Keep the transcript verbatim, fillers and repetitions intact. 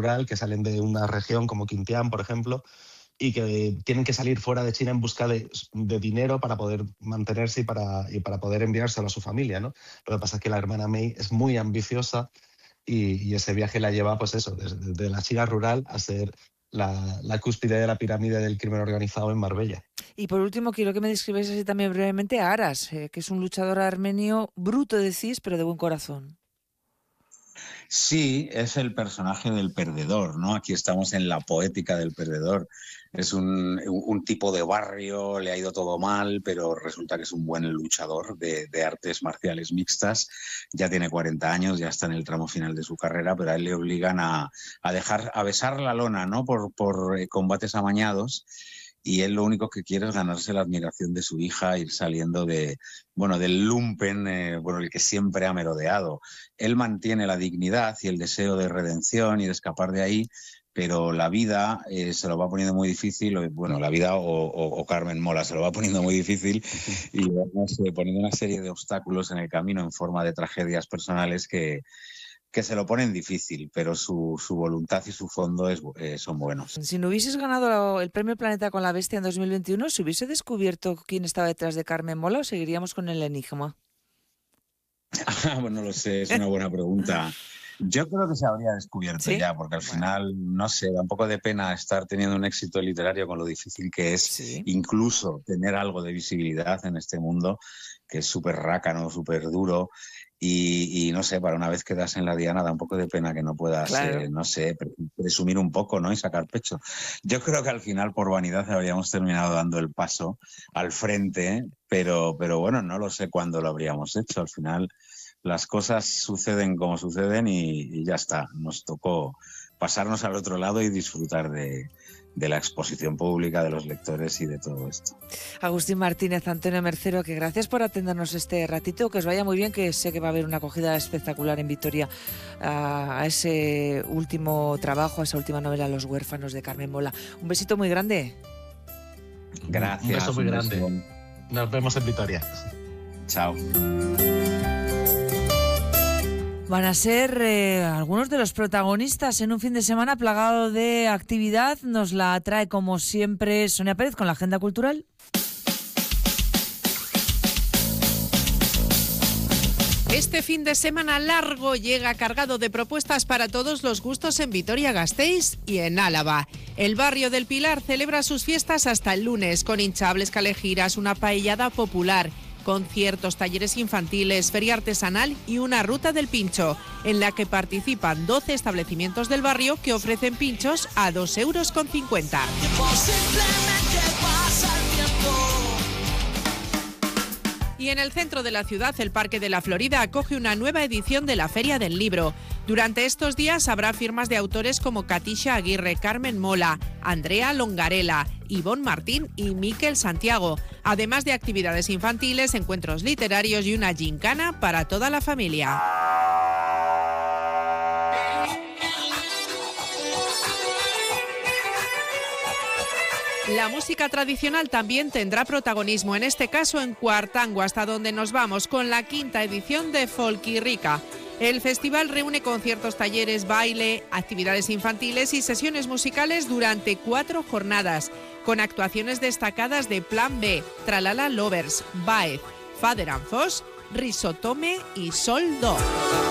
rural, que salen de una región como Xinjiang, por ejemplo, y que tienen que salir fuera de China en busca de, de dinero para poder mantenerse y para, y para poder enviárselo a su familia, ¿no? Lo que pasa es que la hermana May es muy ambiciosa y, y ese viaje la lleva, pues eso, desde de la chica rural a ser la, la cúspide de la pirámide del crimen organizado en Marbella. Y por último, quiero que me describáis así también brevemente a Aras, eh, que es un luchador armenio bruto, decís, pero de buen corazón. Sí, es el personaje del perdedor, ¿no? Aquí estamos en la poética del perdedor. Es un, un tipo de barrio, le ha ido todo mal, pero resulta que es un buen luchador de, de artes marciales mixtas. Ya tiene cuarenta años, ya está en el tramo final de su carrera, pero a él le obligan a, a dejar, a besar la lona, ¿no? Por, por combates amañados. Y él lo único que quiere es ganarse la admiración de su hija, ir saliendo de, bueno, del lumpen eh, por el que siempre ha merodeado. Él mantiene la dignidad y el deseo de redención y de escapar de ahí, pero la vida eh, se lo va poniendo muy difícil, o, bueno, la vida o, o, o Carmen Mola se lo va poniendo muy difícil y vamos eh, poniendo una serie de obstáculos en el camino en forma de tragedias personales que... que se lo ponen difícil, pero su, su voluntad y su fondo es, eh, son buenos. Si no hubieses ganado el premio Planeta con la Bestia en dos mil veintiuno, ¿se hubiese descubierto quién estaba detrás de Carmen Mola o seguiríamos con el enigma? Bueno, no lo sé, es una buena pregunta. Yo creo que se habría descubierto ¿Sí? ya, porque al bueno. final, no sé, da un poco de pena estar teniendo un éxito literario con lo difícil que es ¿Sí? incluso tener algo de visibilidad en este mundo, que es súper rácano, súper duro. Y, y no sé, para una vez que das en la diana da un poco de pena que no puedas, claro. eh, no sé, presumir un poco, ¿no? Y sacar pecho. Yo creo que al final, por vanidad, habríamos terminado dando el paso al frente, pero, pero bueno, no lo sé cuándo lo habríamos hecho. Al final, las cosas suceden como suceden y, y ya está. Nos tocó pasarnos al otro lado y disfrutar de, de la exposición pública, de los lectores y de todo esto. Agustín Martínez, Antonio Mercero, que gracias por atendernos este ratito, que os vaya muy bien, que sé que va a haber una acogida espectacular en Vitoria a, a ese último trabajo, a esa última novela, Los huérfanos de Carmen Mola. Un besito muy grande. Gracias. Un beso muy un grande. Beso. Nos vemos en Vitoria. Chao. Van a ser eh, algunos de los protagonistas en un fin de semana plagado de actividad. Nos la trae, como siempre, Sonia Pérez con la agenda cultural. Este fin de semana largo llega cargado de propuestas para todos los gustos en Vitoria-Gasteiz y en Álava. El barrio del Pilar celebra sus fiestas hasta el lunes con hinchables, calejiras, una paellada popular, conciertos, talleres infantiles, feria artesanal y una ruta del pincho, en la que participan doce establecimientos del barrio que ofrecen pinchos a dos euros con cincuenta. Y en el centro de la ciudad, el Parque de la Florida acoge una nueva edición de la Feria del Libro. Durante estos días habrá firmas de autores como Katisha Aguirre, Carmen Mola, Andrea Longarela, Ivonne Martín y Miquel Santiago, además de actividades infantiles, encuentros literarios y una gincana para toda la familia. La música tradicional también tendrá protagonismo, en este caso en Cuartango, hasta donde nos vamos con la quinta edición de Folquirrica. El festival reúne conciertos, talleres, baile, actividades infantiles y sesiones musicales durante cuatro jornadas, con actuaciones destacadas de Plan B, Tralala Lovers, Baez, Father and Foss, Risotome y Sol Do.